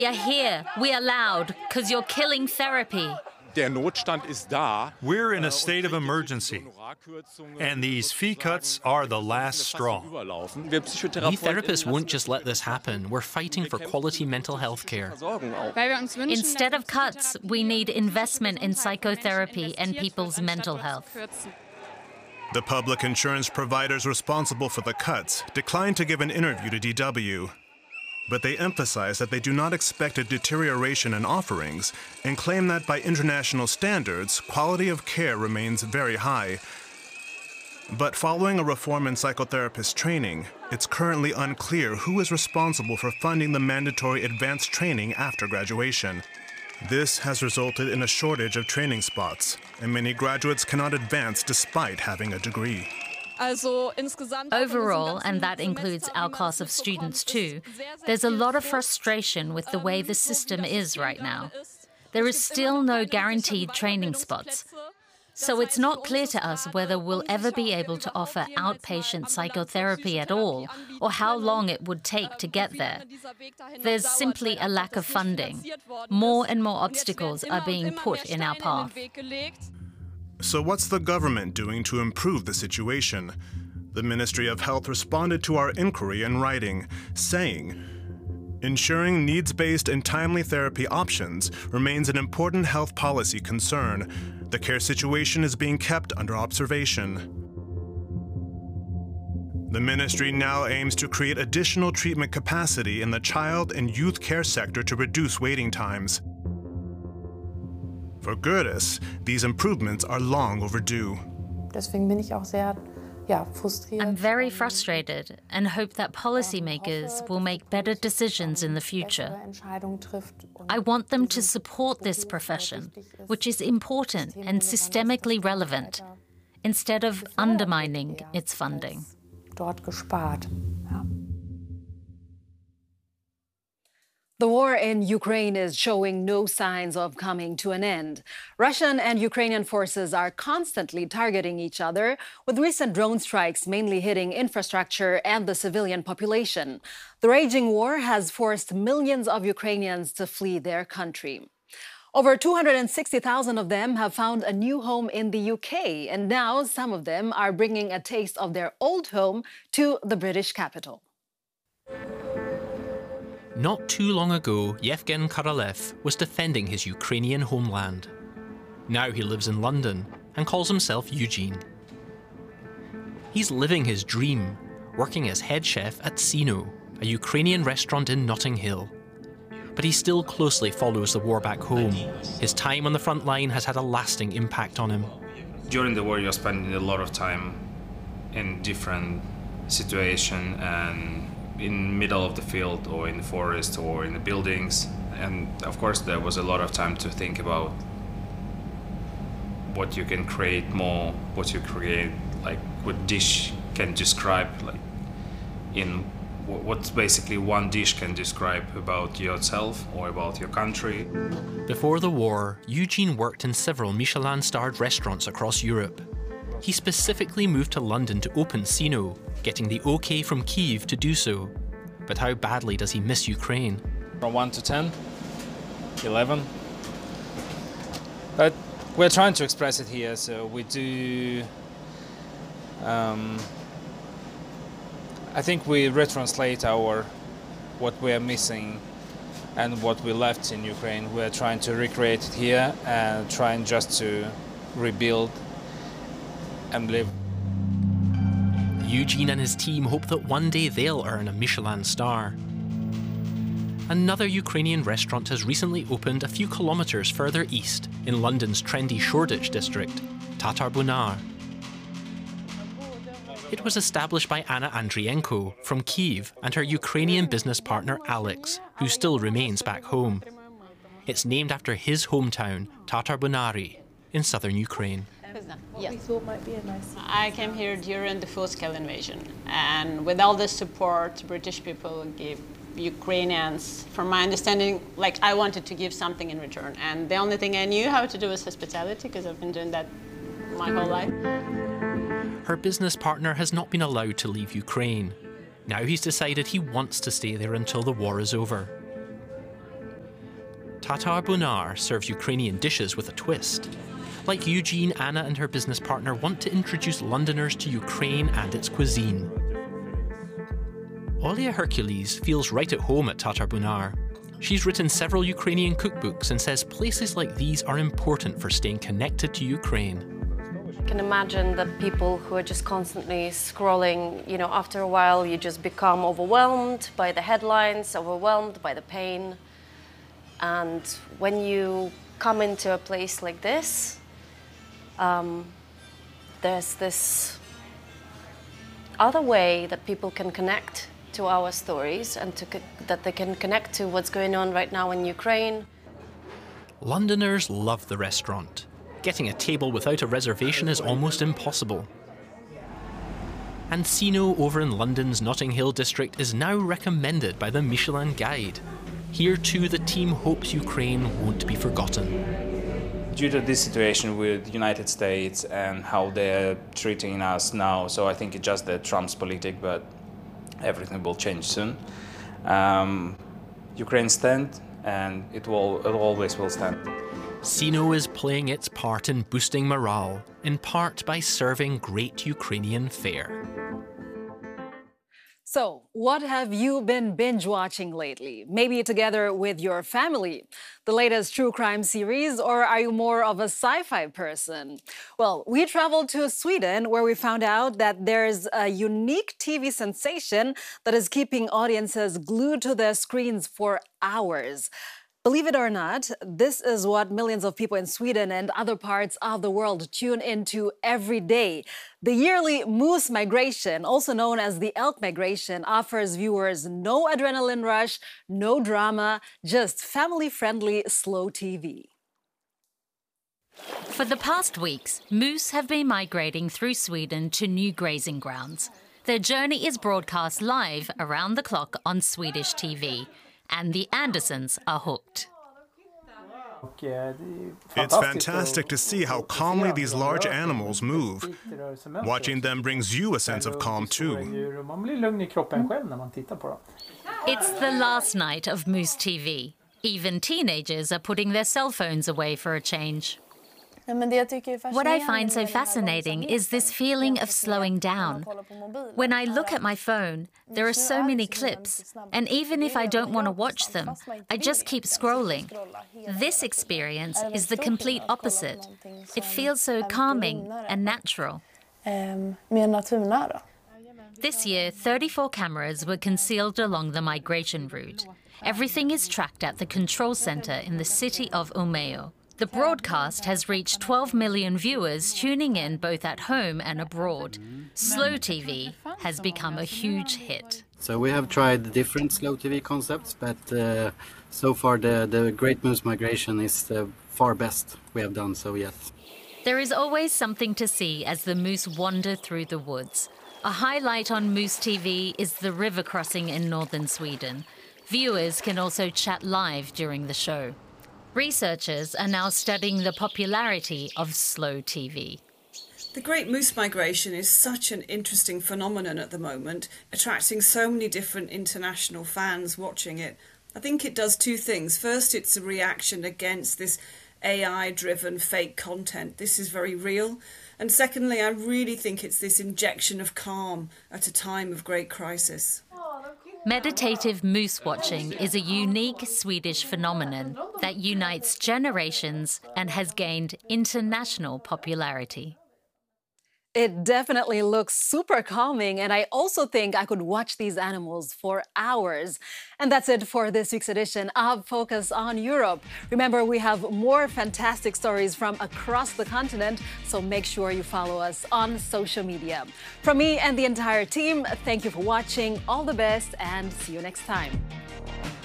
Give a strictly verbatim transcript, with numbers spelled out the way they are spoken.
We are here, we are loud, because you're killing therapy. Der Notstand ist da. We're in a state of emergency, and these fee cuts are the last straw. We therapists won't just let this happen. We're fighting for quality mental health care. Instead of cuts, we need investment in psychotherapy and people's mental health. The public insurance providers responsible for the cuts declined to give an interview to D W. But they emphasize that they do not expect a deterioration in offerings and claim that by international standards, quality of care remains very high. But following a reform in psychotherapist training, it's currently unclear who is responsible for funding the mandatory advanced training after graduation. This has resulted in a shortage of training spots, and many graduates cannot advance despite having a degree. Overall, and that includes our class of students too, there's a lot of frustration with the way the system is right now. There is still no guaranteed training spots. So it's not clear to us whether we'll ever be able to offer outpatient psychotherapy at all, or how long it would take to get there. There's simply a lack of funding. More and more obstacles are being put in our path. So what's the government doing to improve the situation? The Ministry of Health responded to our inquiry in writing, saying, "Ensuring needs-based and timely therapy options remains an important health policy concern. The care situation is being kept under observation." The ministry now aims to create additional treatment capacity in the child and youth care sector to reduce waiting times. For Goethes, these improvements are long overdue. I'm very frustrated and hope that policymakers will make better decisions in the future. I want them to support this profession, which is important and systemically relevant, instead of undermining its funding. The war in Ukraine is showing no signs of coming to an end. Russian and Ukrainian forces are constantly targeting each other, with recent drone strikes mainly hitting infrastructure and the civilian population. The raging war has forced millions of Ukrainians to flee their country. Over two hundred sixty thousand of them have found a new home in the U K, and now some of them are bringing a taste of their old home to the British capital. Not too long ago, Yevgen Karalev was defending his Ukrainian homeland. Now he lives in London and calls himself Eugene. He's living his dream, working as head chef at Sino, a Ukrainian restaurant in Notting Hill. But he still closely follows the war back home. His time on the front line has had a lasting impact on him. During the war, you're spending a lot of time in different situations and in middle of the field or in the forest or in the buildings, and of course there was a lot of time to think about what you can create more, what you create, like what dish can describe, like in what's basically one dish can describe about yourself or about your country. Before the war, Eugene worked in several Michelin-starred restaurants across Europe. He specifically moved to London to open Sino, getting the OK from Kyiv to do so. But how badly does he miss Ukraine? From one to ten, eleven. But we're trying to express it here, so we do... Um, I think we retranslate our what we're missing and what we left in Ukraine. We're trying to recreate it here and trying just to rebuild and live. Eugene and his team hope that one day they'll earn a Michelin star. Another Ukrainian restaurant has recently opened a few kilometres further east in London's trendy Shoreditch district, Tatar Bunar. It was established by Anna Andrienko from Kyiv and her Ukrainian business partner Alex, who still remains back home. It's named after his hometown, Tatar Bunari, in southern Ukraine. Yes. I came here during the full-scale invasion, and with all the support British people gave Ukrainians, from my understanding, like I wanted to give something in return, and the only thing I knew how to do was hospitality, because I've been doing that my whole life. Her business partner has not been allowed to leave Ukraine. Now he's decided he wants to stay there until the war is over. Tatar Bunar serves Ukrainian dishes with a twist. Like Eugene, Anna and her business partner want to introduce Londoners to Ukraine and its cuisine. Olia Hercules feels right at home at Tatar Bunar. She's written several Ukrainian cookbooks and says places like these are important for staying connected to Ukraine. I can imagine that people who are just constantly scrolling, you know, after a while you just become overwhelmed by the headlines, overwhelmed by the pain. And when you come into a place like this, um, there's this other way that people can connect to our stories and to that they can connect to what's going on right now in Ukraine. Londoners love the restaurant. Getting a table without a reservation is almost impossible. And Sino over in London's Notting Hill district is now recommended by the Michelin Guide. Here too the team hopes Ukraine won't be forgotten. Due to this situation with the United States and how they're treating us now, so I think it's just the Trump's politic, but everything will change soon. Um, Ukraine stand, and it will, it always will stand. Sino is playing its part in boosting morale, in part by serving great Ukrainian fare. So, what have you been binge-watching lately? Maybe together with your family? The latest true crime series, or are you more of a sci-fi person? Well, we traveled to Sweden, where we found out that there's a unique T V sensation that is keeping audiences glued to their screens for hours. Believe it or not, this is what millions of people in Sweden and other parts of the world tune into every day. The yearly moose migration, also known as the elk migration, offers viewers no adrenaline rush, no drama, just family-friendly slow T V. For the past weeks, moose have been migrating through Sweden to new grazing grounds. Their journey is broadcast live around the clock on Swedish T V. And the Andersons are hooked. It's fantastic to see how calmly these large animals move. Watching them brings you a sense of calm too. It's the last night of Moose T V. Even teenagers are putting their cell phones away for a change. What I find so fascinating is this feeling of slowing down. When I look at my phone, there are so many clips, and even if I don't want to watch them, I just keep scrolling. This experience is the complete opposite. It feels so calming and natural. This year, thirty-four cameras were concealed along the migration route. Everything is tracked at the control center in the city of Umeå. The broadcast has reached twelve million viewers tuning in both at home and abroad. Slow T V has become a huge hit. So we have tried different slow T V concepts, but uh, so far the, the Great Moose Migration is the far best we have done, so yes. There is always something to see as the moose wander through the woods. A highlight on Moose T V is the river crossing in northern Sweden. Viewers can also chat live during the show. Researchers are now studying the popularity of slow T V. The Great Moose Migration is such an interesting phenomenon at the moment, attracting so many different international fans watching it. I think it does two things. First, it's a reaction against this A I-driven fake content. This is very real. And secondly, I really think it's this injection of calm at a time of great crisis. Meditative moose watching is a unique Swedish phenomenon that unites generations and has gained international popularity. It definitely looks super calming, and I also think I could watch these animals for hours. And that's it for this week's edition of Focus on Europe. Remember, we have more fantastic stories from across the continent, so make sure you follow us on social media. From me and the entire team, thank you for watching. All the best, and see you next time.